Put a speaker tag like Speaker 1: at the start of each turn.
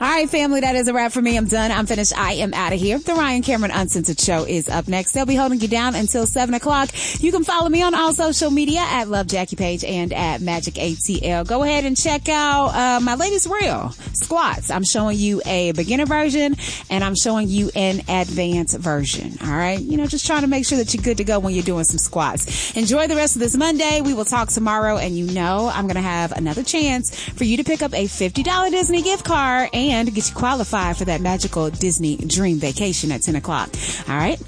Speaker 1: All right, family, that is a wrap for me. I'm done. I'm finished. I am out of here. The Ryan Cameron Uncensored Show is up next. They'll be holding you down until 7 o'clock. You can follow me on all social media at Love Jackie Page and at Magic ATL. Go ahead and check out my latest reel, Squats. I'm showing you a beginner version and I'm showing you an advanced version. All right. Just trying to make sure that you're good to go when you're doing some squats. Enjoy the rest of this Monday. We will talk tomorrow, and I'm going to have another chance for you to pick up a $50 Disney gift card and get you qualified for that magical Disney dream vacation at 10 o'clock. All right.